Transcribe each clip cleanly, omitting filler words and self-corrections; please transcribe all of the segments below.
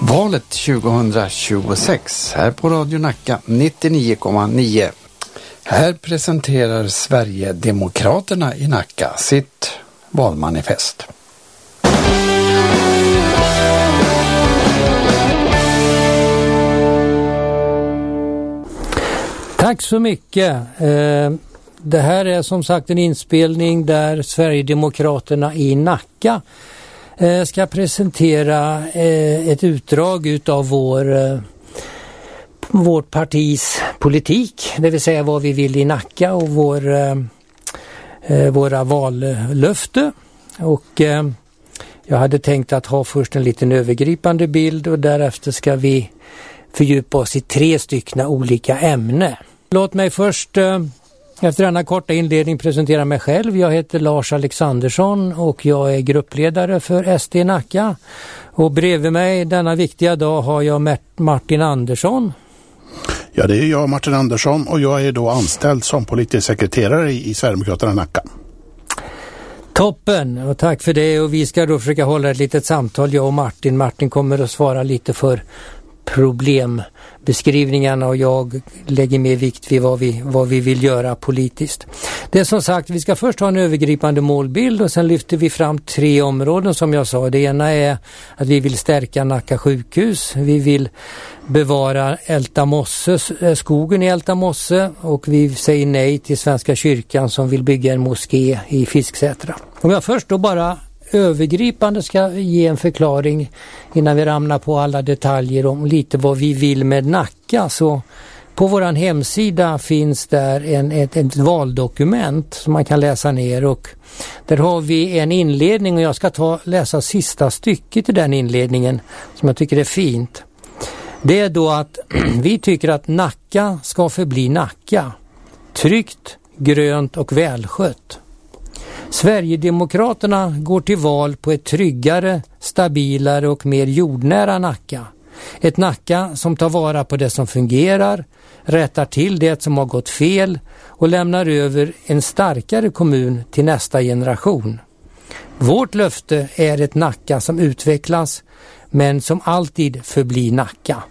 Valet 2026 här på Radio Nacka 99,9. Här presenterar Sverigedemokraterna i Nacka sitt valmanifest. Tack så mycket. Det här är som sagt en inspelning där Sverigedemokraterna i Nacka ska presentera ett utdrag utav vårt partis politik, det vill säga vad vi vill i Nacka och våra vallöfte. Och jag hade tänkt att ha först en liten övergripande bild och därefter ska vi fördjupa oss i 3 stycken olika ämnen. Låt mig först efter denna korta inledning presentera mig själv. Jag heter Lars Alexandersson och jag är gruppledare för SD Nacka. Och bredvid mig denna viktiga dag har jag Martin Andersson. Ja, det är jag, Martin Andersson, och jag är då anställd som politisk sekreterare i Sverigedemokraterna Nacka. Toppen, och tack för det. Och vi ska då försöka hålla ett litet samtal, jag och Martin. Martin kommer att svara lite för problembeskrivningarna och jag lägger mer vikt vid vad vi vill göra politiskt. Det är som sagt, vi ska först ha en övergripande målbild och sen lyfter vi fram 3 områden som jag sa. Det ena är att vi vill stärka Nacka sjukhus, vi vill bevara skogen i Ältamosse och vi säger nej till Svenska kyrkan som vill bygga en moské i Fisksätra. Om jag först då bara övergripande ska ge en förklaring innan vi ramlar på alla detaljer om lite vad vi vill med Nacka, så på våran hemsida finns där ett valdokument som man kan läsa ner och där har vi en inledning och jag ska läsa sista stycket i den inledningen som jag tycker är fint. Det är då att vi tycker att Nacka ska förbli Nacka, tryggt, grönt och välskött. Sverigedemokraterna går till val på ett tryggare, stabilare och mer jordnära Nacka. Ett Nacka som tar vara på det som fungerar, rättar till det som har gått fel och lämnar över en starkare kommun till nästa generation. Vårt löfte är ett Nacka som utvecklas men som alltid förblir Nacka.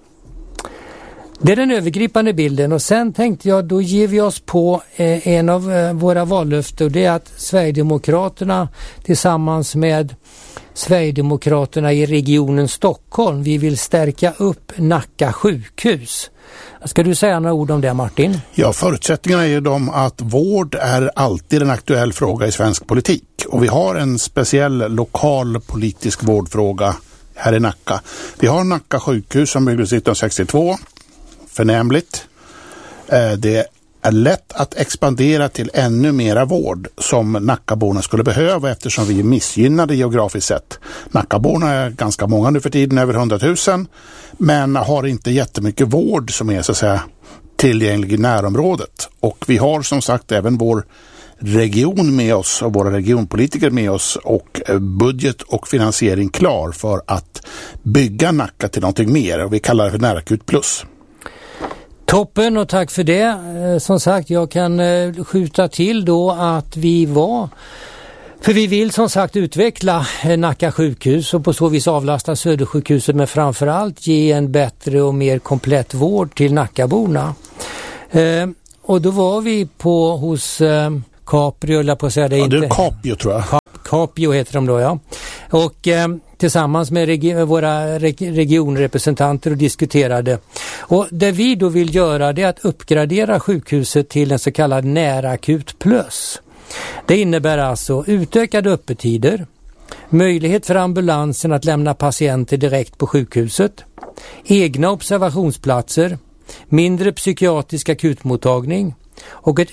Det är den övergripande bilden och sen tänkte jag då ger vi oss på en av våra vallöften och det är att Sverigedemokraterna tillsammans med Sverigedemokraterna i regionen Stockholm, vi vill stärka upp Nacka sjukhus. Ska du säga några ord om det, Martin? Ja, förutsättningarna är ju de att vård är alltid en aktuell fråga i svensk politik och vi har en speciell lokal politisk vårdfråga här i Nacka. Vi har Nacka sjukhus som byggdes 1962. Förnämligt. Det är lätt att expandera till ännu mera vård som Nackaborna skulle behöva eftersom vi är missgynnade geografiskt sett. Nackaborna är ganska många nu för tiden, över 100 000, men har inte jättemycket vård som är så att säga tillgänglig i närområdet. Och vi har som sagt även vår region med oss och våra regionpolitiker med oss och budget och finansiering klar för att bygga Nacka till någonting mer och vi kallar det för Närakut plus. Toppen och tack för det. Som sagt, jag kan skjuta till då att vi vill som sagt utveckla Nacka sjukhus och på så vis avlasta Södersjukhuset men framförallt ge en bättre och mer komplett vård till Nackaborna. Och då var vi hos Capio, eller på att säga det inte. Det är Capio tror jag. Capio heter de då, ja. Och tillsammans med våra regionrepresentanter och diskuterade. Och det vi då vill göra det är att uppgradera sjukhuset till en så kallad Närakut plus. Det innebär alltså utökade öppettider, möjlighet för ambulansen att lämna patienter direkt på sjukhuset, egna observationsplatser, mindre psykiatrisk akutmottagning och ett